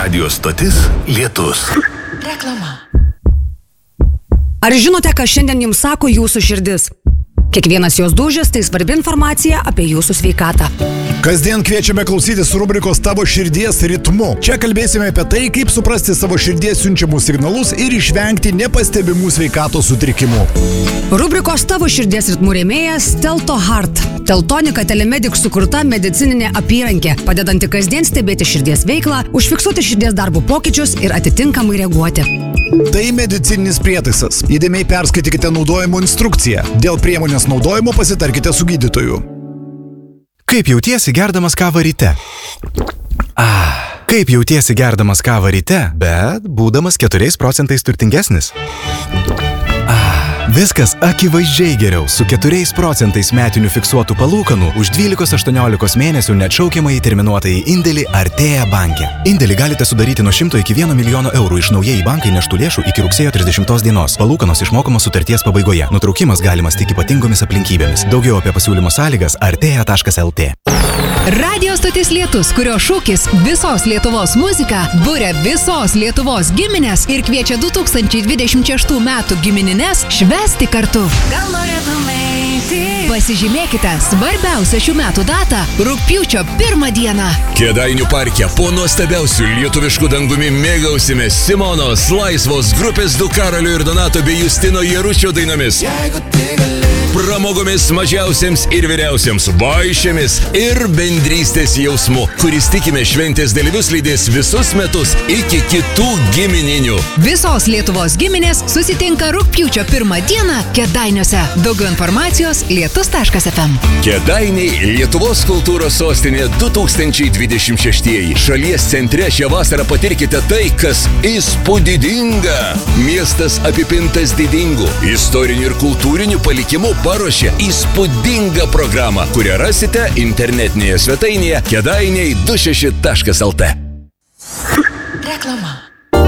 Radio stotis Lietus. Reklama. Ar žinote, ką šiandien jums sako jūsų širdis? Kiekvienas jos dūžis tai svarbi informacija apie jūsų sveikatą. Kasdien kviečiame klausytis rubrikos Tavo širdies ritmu. Čia kalbėsime apie tai, kaip suprasti savo širdies siunčiamus signalus ir išvengti nepastebimų sveikatos sutrikimų. Rubrikos Tavo širdies ritmų rėmėjas Telto Heart. Teltonika Telemedic sukurta medicininė apyrankė, padedanti kasdien stebėti širdies veiklą, užfiksuoti širdies darbo pokyčius ir atitinkamai reaguoti. Tai medicininis prietaisas. Įdėmiai perskaitykite naudojimo instrukciją. Dėl priemonės naudojimo pasitarkite su gydytoju. Kaip jautiesi gerdamas kavą ryte? Kaip jautiesi gerdamas kavą ryte, bet būdamas 4% turtingesnis? Viskas akivaizdžiai geriau su 4% metinių fiksuotų palūkanų už 12-18 mėnesių neatšaukiamai terminuotąjį indėlį Artea banke. Indėlį galite sudaryti nuo 100 iki 1 milijono eurų iš naujai bankai neštų lėšų iki rugsėjo 30 dienos. Palūkanos išmokamos sutarties pabaigoje. Nutraukimas galimas tik ypatingomis aplinkybėmis. Daugiau apie pasiūlymo sąlygas artea.lt. Radio stotis Lietus, kurio šūkis visos Lietuvos muzika buria visos Lietuvos giminės ir kviečia 2026 metų giminines švęsti kartu. Gal norėtumėti? Pasižymėkite svarbiausią šių metų datą – rugpjūčio 1 dieną. Kėdainių parke po nuostabiausių lietuviškų dangumi mėgausime Simonos, Laisvos, Grupės 2 Karolio ir Donato bei Justino Jaručio dainomis. Pramogomis mažiausiems ir vyriausiems, vaišėmis ir bendrystės jausmu, kuris tikime šventės dalyvius lydės visus metus iki kitų gimininių. Visos Lietuvos giminės susitinka rugpjūčio 1 dieną Kėdainiuose. Daugiau informacijos lietus.fm. Kėdainiai Lietuvos kultūros sostinė 2026. Šalies centre šią vasarą patirkite tai, kas įspūdinga. Miestas apipintas didingų, istorinių ir kultūrinių palikimų paruošė įspūdingą programą, kurią rasite internetinėje svetainėje kedainiai26.lt. Reklama.